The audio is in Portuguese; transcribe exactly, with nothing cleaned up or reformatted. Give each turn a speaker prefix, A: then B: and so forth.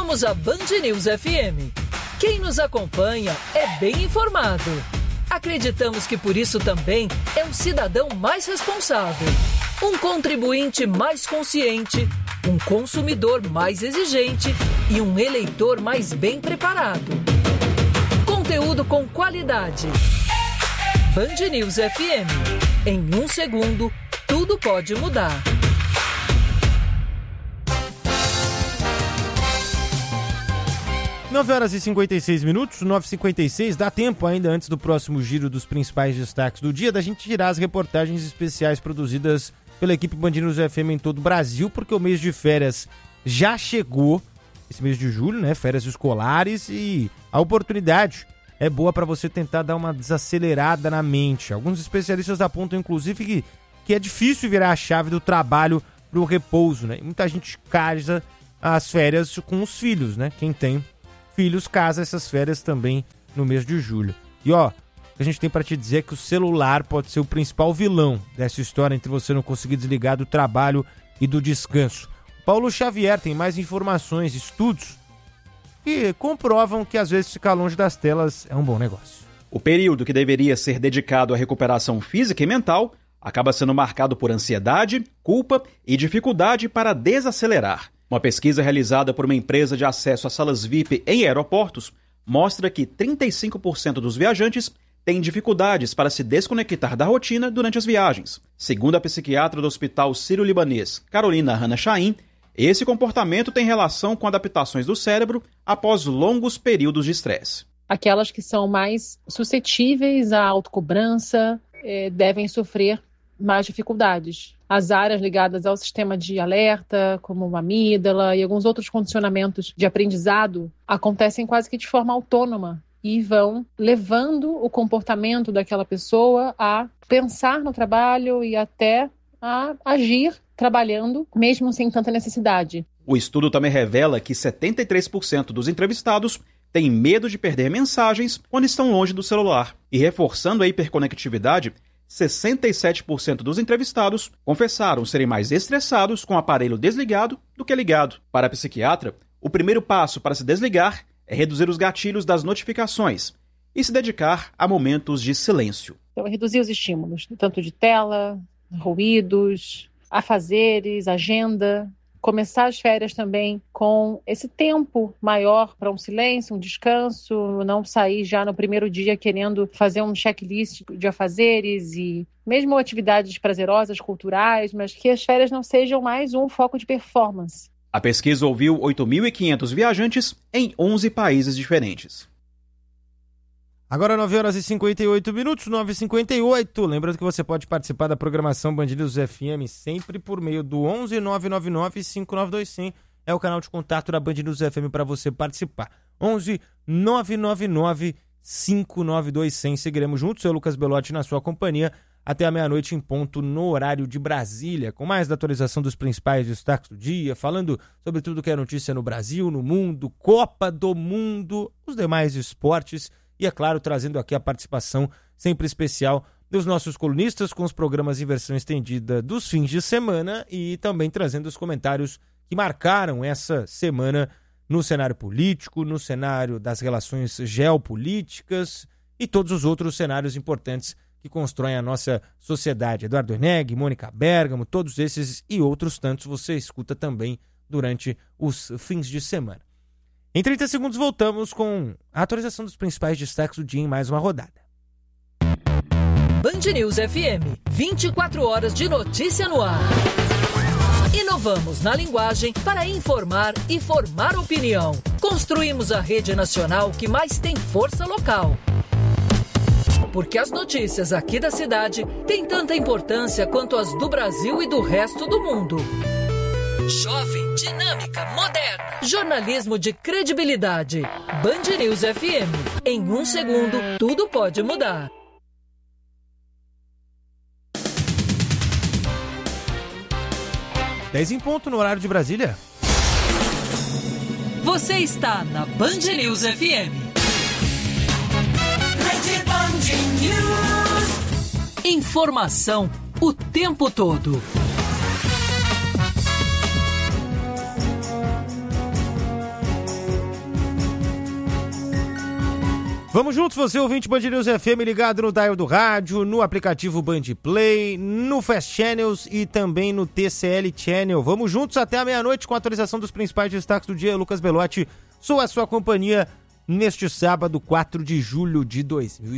A: Somos a Band News F M. Quem nos acompanha é bem informado. Acreditamos que por isso também é um cidadão mais responsável, um contribuinte mais consciente, um consumidor mais exigente e um eleitor mais bem preparado. Conteúdo com qualidade. Band News F M. Em um segundo, tudo pode mudar.
B: nove horas e cinquenta e seis minutos, nove e cinquenta e seis, dá tempo ainda antes do próximo giro dos principais destaques do dia da gente tirar as reportagens especiais produzidas pela equipe Band News F M em todo o Brasil, porque o mês de férias já chegou, esse mês de julho, né, férias escolares, e a oportunidade é boa para você tentar dar uma desacelerada na mente. Alguns especialistas apontam, inclusive, que, que é difícil virar a chave do trabalho para o repouso, né, e muita gente casa as férias com os filhos, né, quem tem filhos casa essas férias também no mês de julho. E ó, o que a gente tem para te dizer é que o celular pode ser o principal vilão dessa história entre você não conseguir desligar do trabalho e do descanso. Paulo Xavier tem mais informações, estudos que comprovam que às vezes ficar longe das telas é um bom negócio.
C: O período que deveria ser dedicado à recuperação física e mental acaba sendo marcado por ansiedade, culpa e dificuldade para desacelerar. Uma pesquisa realizada por uma empresa de acesso a salas V I P em aeroportos mostra que trinta e cinco por cento dos viajantes têm dificuldades para se desconectar da rotina durante as viagens. Segundo a psiquiatra do Hospital Sírio-Libanês, Carolina Hanna Chaim, esse comportamento tem relação com adaptações do cérebro após longos períodos de estresse.
D: Aquelas que são mais suscetíveis à autocobrança eh, devem sofrer mais dificuldades. As áreas ligadas ao sistema de alerta, como a amígdala e alguns outros condicionamentos de aprendizado, acontecem quase que de forma autônoma e vão levando o comportamento daquela pessoa a pensar no trabalho e até a agir trabalhando, mesmo sem tanta necessidade.
C: O estudo também revela que setenta e três por cento dos entrevistados têm medo de perder mensagens quando estão longe do celular. E reforçando a hiperconectividade, sessenta e sete por cento dos entrevistados confessaram serem mais estressados com o aparelho desligado do que ligado. Para a psiquiatra, o primeiro passo para se desligar é reduzir os gatilhos das notificações e se dedicar a momentos de silêncio.
D: Então, reduzir os estímulos, tanto de tela, ruídos, afazeres, agenda. Começar as férias também com esse tempo maior para um silêncio, um descanso, não sair já no primeiro dia querendo fazer um checklist de afazeres e mesmo atividades prazerosas, culturais, mas que as férias não sejam mais um foco de performance.
C: A pesquisa ouviu oito mil e quinhentos viajantes em onze países diferentes.
B: Agora nove horas e cinquenta e oito minutos, nove e cinquenta e oito. Lembrando que você pode participar da programação Band News F M sempre por meio do onze nove nove nove cinco nove dois zero zero. É o canal de contato da Band News F M para você participar. onze nove nove nove cinco nove dois zero zero. Seguiremos juntos, eu, Lucas Belotti, na sua companhia até a meia-noite em ponto no horário de Brasília, com mais da atualização dos principais destaques do dia, falando sobre tudo que é notícia no Brasil, no mundo, Copa do Mundo, os demais esportes. E, é claro, trazendo aqui a participação sempre especial dos nossos colunistas com os programas em versão estendida dos fins de semana e também trazendo os comentários que marcaram essa semana no cenário político, no cenário das relações geopolíticas e todos os outros cenários importantes que constroem a nossa sociedade. Eduardo Eneg, Mônica Bergamo, todos esses e outros tantos você escuta também durante os fins de semana. Em trinta segundos voltamos com a atualização dos principais destaques do dia em mais uma rodada.
A: Band News F M, vinte e quatro horas de notícia no ar. Inovamos na linguagem para informar e formar opinião. Construímos a rede nacional que mais tem força local. Porque as notícias aqui da cidade têm tanta importância quanto as do Brasil e do resto do mundo. Jovem, dinâmica, moderna. Jornalismo de credibilidade. Band News F M. Em um segundo, tudo pode mudar.
B: dez em ponto no horário de Brasília.
A: Você está na Band News F M. Rede Band News. Informação o tempo todo.
B: Vamos juntos, você ouvinte Band News F M, ligado no dial do rádio, no aplicativo Band Play, no Fast Channels e também no T C L Channel. Vamos juntos até a meia-noite com a atualização dos principais destaques do dia. Lucas Belotti, sou a sua companhia neste sábado, quatro de julho de dois mil e